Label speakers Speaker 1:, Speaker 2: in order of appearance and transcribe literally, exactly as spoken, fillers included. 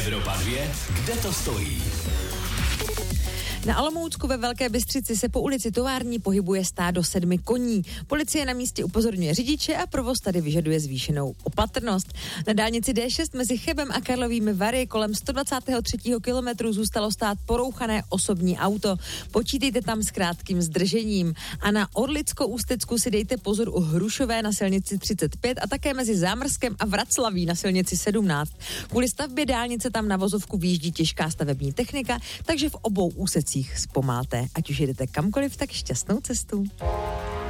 Speaker 1: Evropa dva, kde to stojí?
Speaker 2: Na Olomoucku ve Velké Bystřici se po ulici Tovární pohybuje stádo sedmi koní. Policie na místě upozorňuje řidiče a provoz tady vyžaduje zvýšenou opatrnost. Na dálnici D šest mezi Chebem a Karlovými Vary kolem sto dvacátého třetího kilometru zůstalo stát porouchané osobní auto. Počítejte tam s krátkým zdržením. A na Orlicko-Ústecku si dejte pozor u Hrušové na silnici třicet pět a také mezi Zámrskem a Vraclaví na silnici sedmnáct. Kvůli stavbě dálnice tam na vozovku výjíždí těžká stavební technika, takže v obou úsecích zpomalte. Ať už jedete kamkoliv, tak šťastnou cestu.